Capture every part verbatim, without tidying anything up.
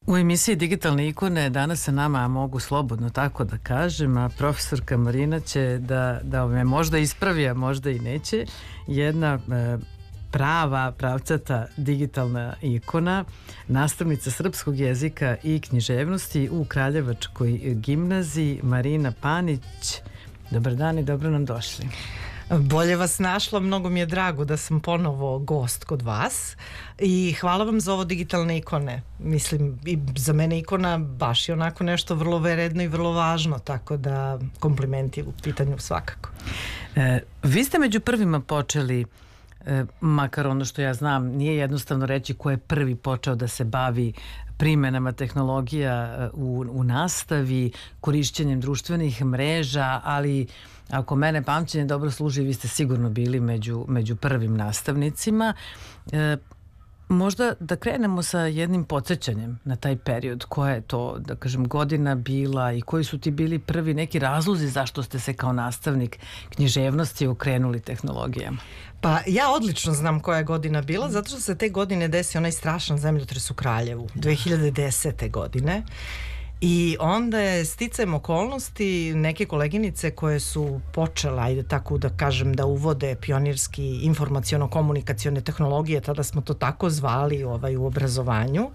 U emisiji Digitalne ikone danas sa nama, a mogu slobodno tako da kažem, a profesorka Marina će da, da me možda ispravi, a možda i neće, jedna e, prava, pravcata digitalna ikona, nastavnica srpskog jezika i književnosti u Kraljevačkoj gimnaziji, Marina Panić. Dobar dan i dobro nam došli. Bolje vas našla, mnogo mi je drago da sam ponovo gost kod vas i hvala vam za ovo digitalne ikone. Mislim, i za mene ikona baš je onako nešto vrlo vredno i vrlo važno, tako da komplimenti u pitanju svakako. E, vi ste među prvima počeli, e, makar ono što ja znam, nije jednostavno reći ko je prvi počeo da se bavi primenama tehnologija u, u nastavi, korišćenjem društvenih mreža, ali ako mene pamćenje dobro služi, vi ste sigurno bili među, među prvim nastavnicima. E, možda da krenemo sa jednim podsjećanjem na taj period. Koja je to, da kažem, godina bila i koji su ti bili prvi neki razlozi zašto ste se kao nastavnik književnosti okrenuli tehnologijama? Pa ja odlično znam koja je godina bila, zato što se te godine desio onaj strašan zemljotres u Kraljevu, dve hiljade desete. godine. I onda je sticajem okolnosti neke koleginice koje su počela, ajde tako da kažem, da uvode pionirski informaciono-komunikacione tehnologije, tada smo to tako zvali ovaj, u obrazovanju,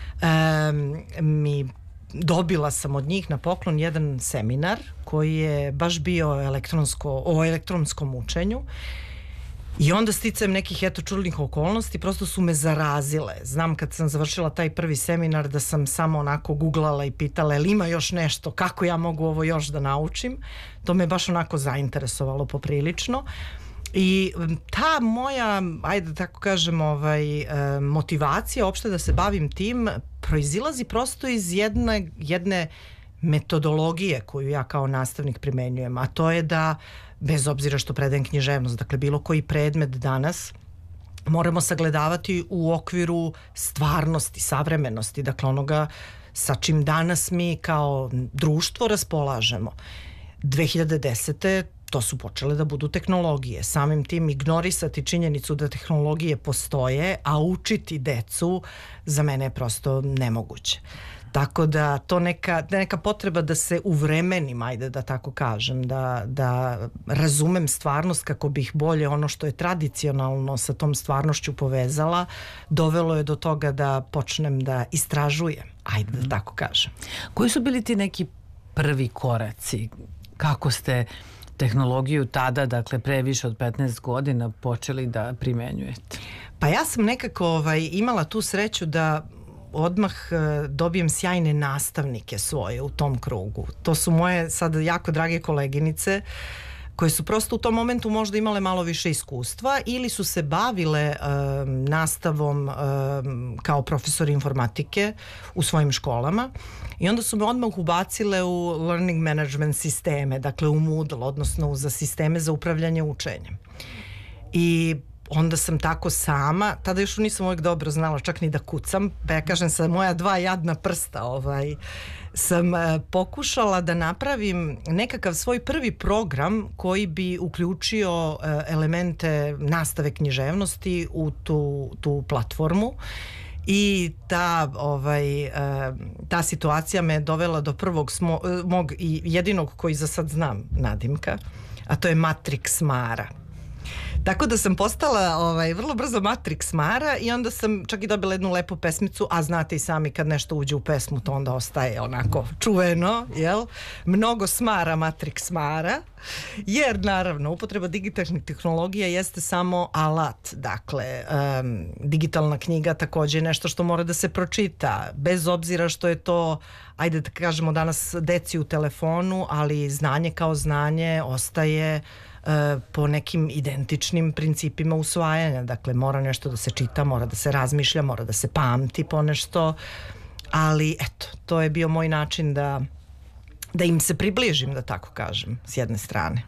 um, mi dobila sam od njih na poklon jedan seminar koji je baš bio elektronsko, o elektronskom učenju. I onda sticajem nekih eto čudnih okolnosti prosto su me zarazile. Znam kad sam završila taj prvi seminar da sam samo onako googlala i pitala jel ima još nešto, kako ja mogu ovo još da naučim. To me baš onako zainteresovalo poprilično. I ta moja, ajde da tako kažem, ovaj, motivacija uopšte da se bavim tim proizilazi prosto iz jedne, jedne metodologije koju ja kao nastavnik primenjujem, a to je da bez obzira što predajem književnost, dakle bilo koji predmet danas moramo sagledavati u okviru stvarnosti, savremenosti, dakle onoga sa čim danas mi kao društvo raspolažemo. dve hiljade desete. to su počele da budu tehnologije. Samim tim ignorisati činjenicu da tehnologije postoje, a učiti decu za mene je prosto nemoguće. Tako da to neka, neka potreba da se uvremenim, ajde da tako kažem, da, da razumem stvarnost kako bih bolje ono što je tradicionalno sa tom stvarnošću povezala, dovelo je do toga da počnem da istražujem, ajde da tako kažem. Koji su bili ti neki prvi koraci? Kako ste tehnologiju tada, dakle pre više od petnaest godina, počeli da primenjujete? Pa ja sam nekako ovaj, imala tu sreću da odmah dobijem sjajne nastavnike svoje u tom krugu. To su moje sad jako drage koleginice koje su prosto u tom momentu možda imale malo više iskustva ili su se bavile um, nastavom um, kao profesori informatike u svojim školama i onda su me odmah ubacile u learning management sisteme, dakle u Moodle, odnosno za sisteme za upravljanje učenjem. I onda sam tako sama, tada još nisam uvijek dobro znala čak ni da kucam, pa ja kažem sa moja dva jadna prsta ovaj, sam e, pokušala da napravim nekakav svoj prvi program koji bi uključio e, elemente nastave književnosti u tu, tu platformu. I ta, ovaj, e, ta situacija me dovela do prvog smo, mog i jedinog koji za sad znam nadimka, a to je Matrix Mara. Tako da sam postala ovaj, vrlo brzo Matrix Mara i onda sam čak i dobila jednu lepu pesmicu, a znate i sami kad nešto uđe u pesmu to onda ostaje onako čuveno, jel? Mnogo smara Matrix Mara, jer naravno upotreba digitalnih tehnologija jeste samo alat, dakle um, digitalna knjiga također je nešto što mora da se pročita, bez obzira što je to, ajde da kažemo danas deci u telefonu, ali znanje kao znanje ostaje po nekim identičnim principima usvajanja. Dakle, mora nešto da se čita, mora da se razmišlja, mora da se pamti ponešto, ali eto, to je bio moj način da, da im se približim, da tako kažem, s jedne strane.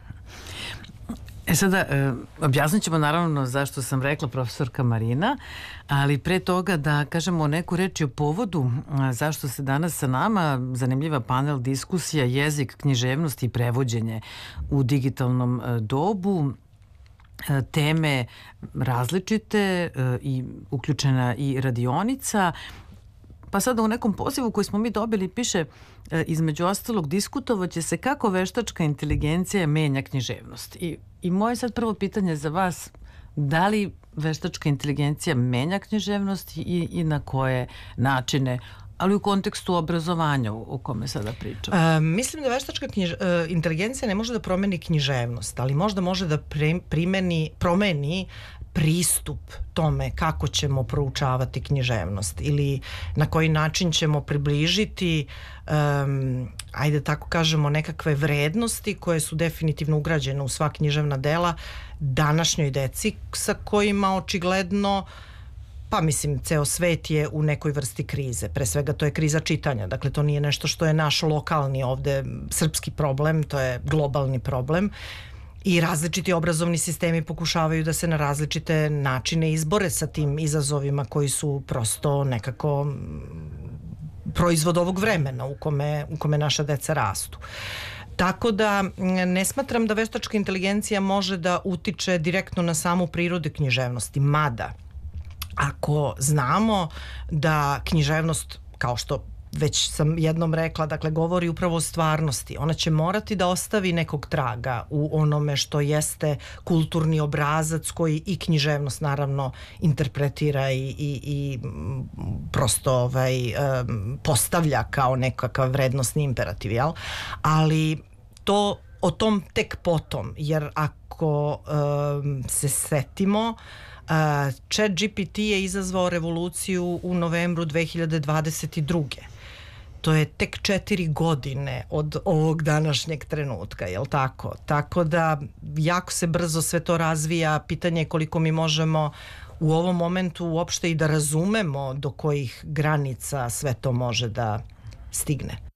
E sada, e, objasnit ćemo naravno zašto sam rekla profesorka Marina, ali pre toga da kažemo neku reč o povodu a, zašto se danas sa nama zanimljiva panel diskusija jezik, književnost i prevođenje u digitalnom e, dobu. E, teme različite e, i uključena i radionica. Pa sada u nekom pozivu koji smo mi dobili piše e, između ostalog diskutovaće se kako veštačka inteligencija menja književnost. I, i moje sad prvo pitanje za vas, da li veštačka inteligencija menja književnost i, i na koje načine, ali u kontekstu obrazovanja u, u kome sada pričam? E, mislim da veštačka knjiž, e, inteligencija ne može da promeni književnost, ali možda može da pre, primeni, promeni pristup tome kako ćemo proučavati književnost ili na koji način ćemo približiti um, ajde tako kažemo nekakve vrednosti koje su definitivno ugrađene u sva književna dela današnjoj deci sa kojima očigledno pa mislim ceo svet je u nekoj vrsti krize. Pre svega to je kriza čitanja, dakle to nije nešto što je naš lokalni ovde srpski problem, to je globalni problem. I različiti obrazovni sistemi pokušavaju da se na različite načine izbore sa tim izazovima koji su prosto nekako proizvod ovog vremena u kome, u kome naša deca rastu. Tako da ne smatram da veštačka inteligencija može da utiče direktno na samu prirodu književnosti, mada ako znamo da književnost, kao što već sam jednom rekla, dakle govori upravo o stvarnosti. Ona će morati da ostavi nekog traga u onome što jeste kulturni obrazac koji i književnost naravno interpretira i, i, i prosto ovaj, um, postavlja kao nekakav vrednosni imperativ, jel? Ali to o tom tek potom, jer ako um, se setimo, Uh, Chat G P T je izazvao revoluciju u novembru dve hiljade dvadeset druge. To je tek četiri godine od ovog današnjeg trenutka, jel tako? Tako da jako se brzo sve to razvija, pitanje je koliko mi možemo u ovom momentu uopšte i da razumemo do kojih granica sve to može da stigne.